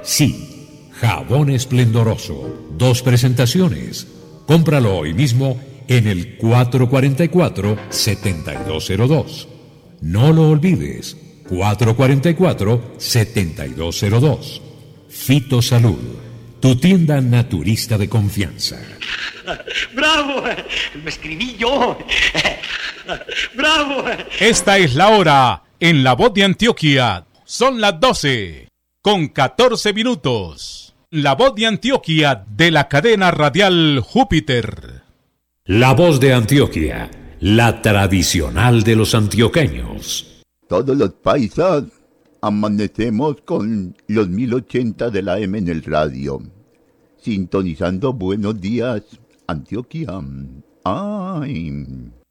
Sí, jabón esplendoroso. 2 presentaciones. Cómpralo hoy mismo en el 444-7202. No lo olvides, 444-7202. Fitosalud, tu tienda naturista de confianza. ¡Bravo! ¡Me escribí yo! ¡Bravo! Esta es la hora en La Voz de Antioquia. Son las 12:14. La Voz de Antioquia de la cadena radial Júpiter. La Voz de Antioquia, la tradicional de los antioqueños. Todos los paisas amanecemos con los 1080 de la AM en el radio, sintonizando Buenos Días, Antioquia. ¡Ay!